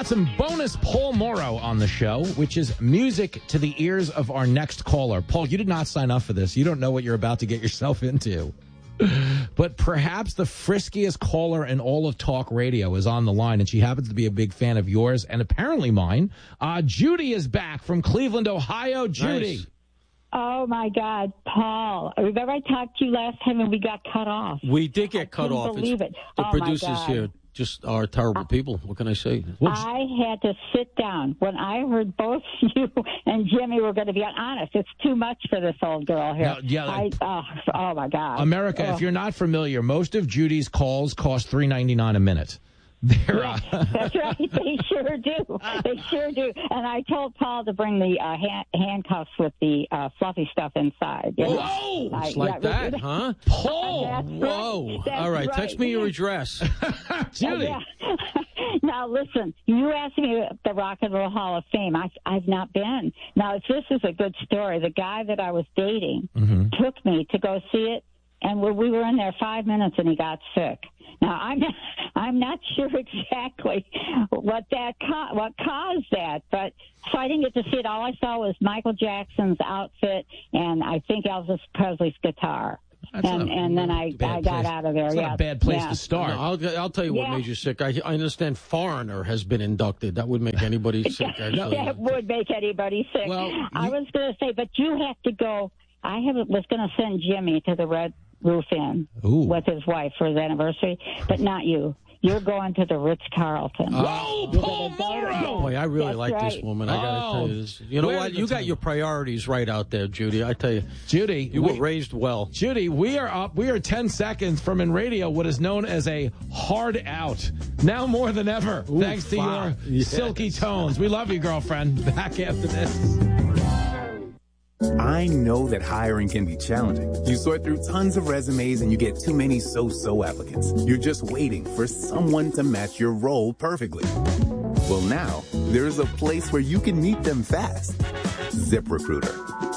got some bonus Paul Morrow on the show, which is music to the ears of our next caller. Paul, you did not sign up for this. You don't know what you're about to get yourself into. But perhaps the friskiest caller in all of talk radio is on the line, and she happens to be a big fan of yours and apparently mine. Judy is back from Cleveland, Ohio. Judy. Nice. Oh, my God, Paul. Remember I talked to you last time and we got cut off? We did get cut off. I couldn't believe it. The producers here just are terrible people. What can I say? I had to sit down when I heard both you and Jimmy were going to be honest. It's too much for this old girl here. Oh, my God. America, if you're not familiar, most of Judy's calls cost $3.99 a minute. Yes, that's right. They sure do. They sure do. And I told Paul to bring the handcuffs with the fluffy stuff inside. Whoa! It's like that, huh? Paul! Whoa! All right, text me your address. Judy. Now, listen, you asked me at the Rock and Roll Hall of Fame. I've not been. Now, this is a good story. The guy that I was dating took me to go see it, and we were in there 5 minutes, and he got sick. Now, I'm not sure exactly what caused that, but so I didn't get to see it. All I saw was Michael Jackson's outfit and I think Elvis Presley's guitar. And then I got out of there. It's not a bad place to start. No, I'll tell you what made you sick. I understand Foreigner has been inducted. That would make anybody sick. That would make anybody sick. Well, I was going to say, but you have to go. Was going to send Jimmy to the Red Roof Inn with his wife for his anniversary, but not you. You're going to the Ritz-Carlton. Whoa, Paul Morrow! Boy, I really like this woman. I got to tell you this. You know what? You got your priorities right out there, Judy. I tell you. Judy. You were raised well. Judy, we are up. We are 10 seconds from in radio what is known as a hard out. Now more than ever, thanks to your silky tones. We love you, girlfriend. Back after this. I know that hiring can be challenging. You sort through tons of resumes and you get too many so-so applicants. You're just waiting for someone to match your role perfectly. Well, now, there's a place where you can meet them fast. ZipRecruiter.